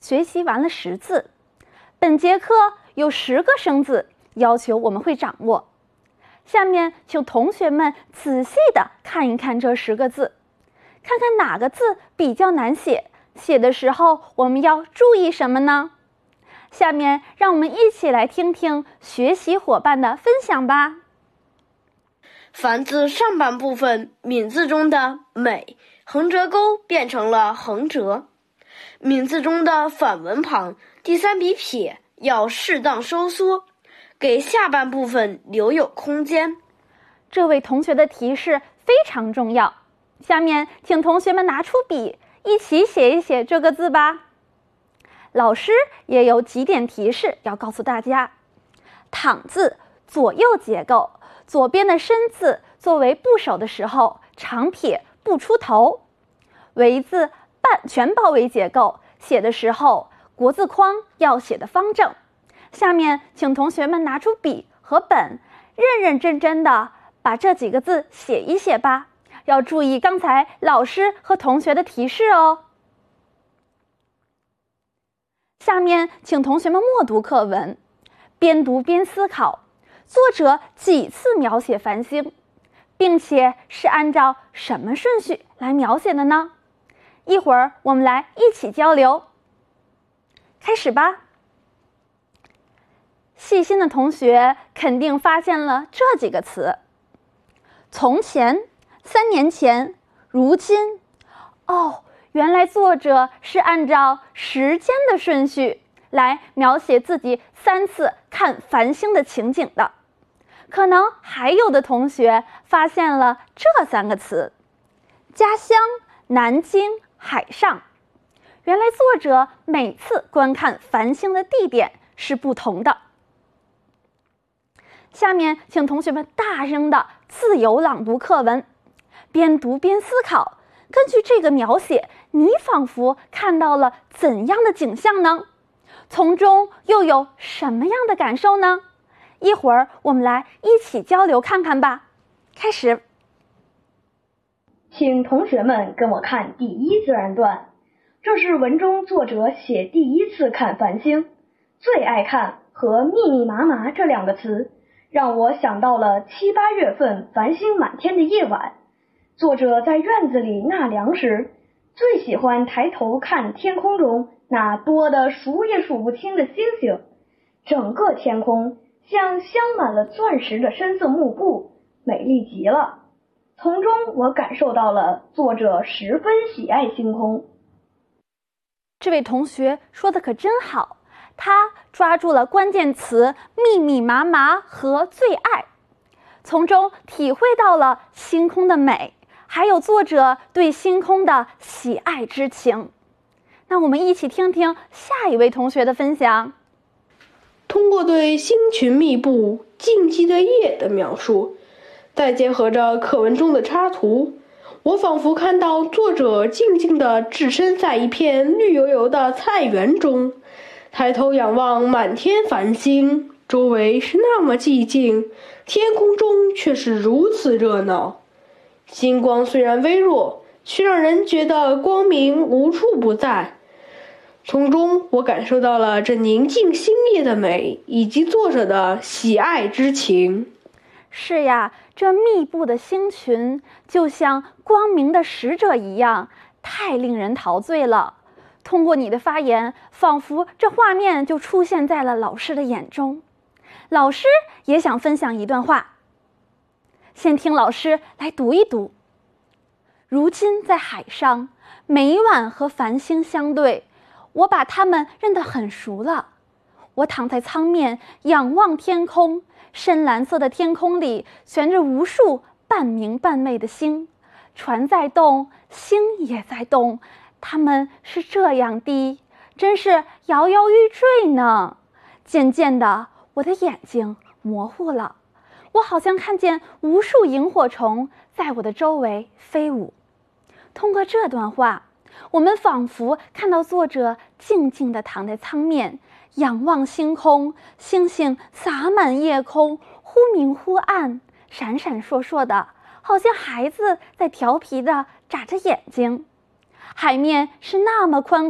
学习完了识字。本节课有10个生字，要求我们会掌握。下面请同学们仔细地看一看这10个字，看看哪个字比较难写，写的时候我们要注意什么呢？下面让我们一起来听听学习伙伴的分享吧。 凡字上半部分闽字中的美横折钩变成了横折，闽字中的反文旁第3笔撇要适当收缩，给下半部分留有空间。 这位同学的提示非常重要，下面请同学们拿出笔，一起写一写这个字吧。老师也有几点提示要告诉大家。躺字左右结构，左边的身字作为部首的时候，长撇不出头。围字全包围结构，写的时候国字框要写得方正。下面请同学们拿出笔和本，认认真真的把这几个字写一写吧，要注意刚才老师和同学的提示哦。下面请同学们默读课文，边读边思考，作者几次描写繁星，并且是按照什么顺序来描写的呢？一会儿我们来一起交流。开始吧。细心的同学肯定发现了这几个词：从前、3年前、如今。哦，原来作者是按照时间的顺序来描写自己3次看繁星的情景的。可能还有的同学发现了这3个词：家乡、南京、海上。原来作者每次观看繁星的地点是不同的。下面请同学们大声的自由朗读课文，边读边思考，根据这个描写，你仿佛看到了怎样的景象呢？从中又有什么样的感受呢？一会儿我们来一起交流看看吧。开始。 请同学们跟我看第1自然段，这是文中作者写第1次看繁星，最爱看和密密麻麻这2个词，让我想到了7、8月份繁星满天的夜晚。作者在院子里纳凉时，最喜欢抬头看天空中那多得数也数不清的星星，整个天空像镶满了钻石的深色幕布，美丽极了。从中我感受到了作者十分喜爱星空。 这位同学说的可真好，他抓住了关键词密密麻麻和最爱，从中体会到了星空的美，还有作者对星空的喜爱之情。那我们一起听听下一位同学的分享。 通过对星群密布、静寂的夜的描述，再结合着课文中的插图，我仿佛看到作者静静地置身在一片绿油油的菜园中，抬头仰望满天繁星，周围是那么寂静，天空中却是如此热闹。星光虽然微弱，却让人觉得光明无处不在。从中我感受到了这宁静星夜的美，以及作者的喜爱之情。 是呀，这密布的星群就像光明的使者一样，太令人陶醉了。通过你的发言，仿佛这画面就出现在了老师的眼中。老师也想分享一段话，先听老师来读一读。如今在海上，每晚和繁星相对，我把它们认得很熟了。我躺在舱面，仰望天空，深蓝色的天空里悬着无数半明半昧的星，船在动，星也在动，它们是这样低，真是摇摇欲坠呢。渐渐的，我的眼睛模糊了，我好像看见无数萤火虫在我的周围飞舞。通过这段话，我们仿佛看到作者静静地躺在舱面，仰望星空，星星洒满夜空，忽明忽暗，闪闪烁烁的，好像孩子在调皮地眨着眼睛。海面是那么宽